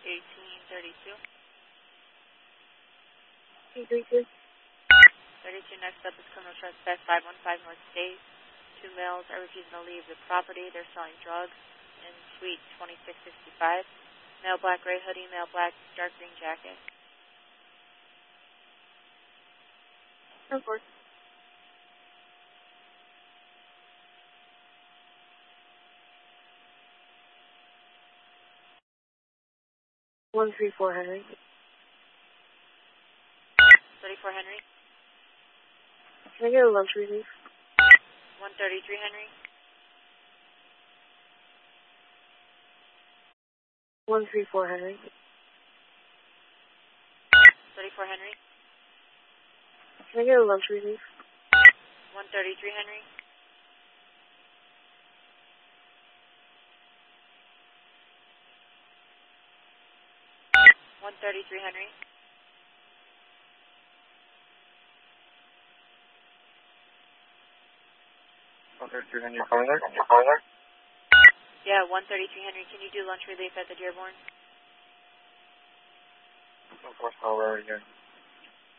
1832. 832. 32, next up is criminal trespass 515 North State. 2 males are refusing to leave the property. They're selling drugs in suite 2665. Male black gray hoodie, male black dark green jacket. Of course. $134 Henry. 34 Henry. Can I get a lunch relief? 133 Henry. 134 Henry. 34 Henry. Can I get a lunch relief? 133 Henry. 133 Henry. Henry, you're calling there? Yeah, 133 Henry. Can you do lunch relief at the Dearborn? Of course, I'll already here.